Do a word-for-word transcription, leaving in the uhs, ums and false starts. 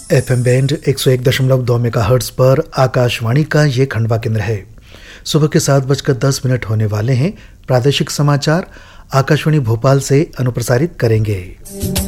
FM band एक सौ एक दशमलव दो मेगाहर्ट्ज पर आकाशवाणी का ये खंडवा केंद्र है। सुबह के सात बजकर दस मिनट होने वाले हैं। प्रादेशिक समाचार आकाशवाणी भोपाल से अनुप्रसारित करेंगे।